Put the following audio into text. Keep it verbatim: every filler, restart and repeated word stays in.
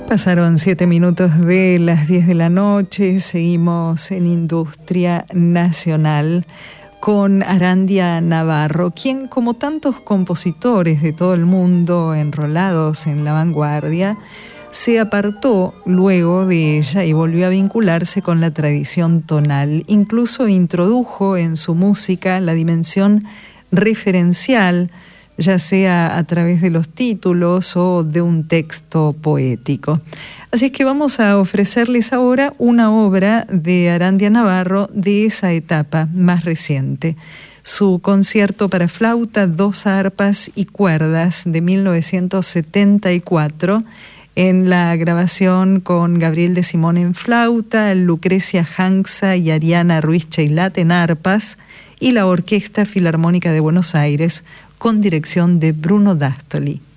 Pasaron siete minutos de las diez de la noche, seguimos en Industria Nacional con Arandia Navarro, quien, como tantos compositores de todo el mundo enrolados en la vanguardia, se apartó luego de ella y volvió a vincularse con la tradición tonal. Incluso introdujo en su música la dimensión referencial, ya sea a través de los títulos o de un texto poético. Así es que vamos a ofrecerles ahora una obra de Arandia Navarro de esa etapa más reciente. Su concierto para flauta, dos arpas y cuerdas de mil novecientos setenta y cuatro, en la grabación con Gabriel de Simón en flauta, Lucrecia Hanxa y Ariana Ruiz Cheilat en arpas, y la Orquesta Filarmónica de Buenos Aires, con dirección de Bruno Dastoli.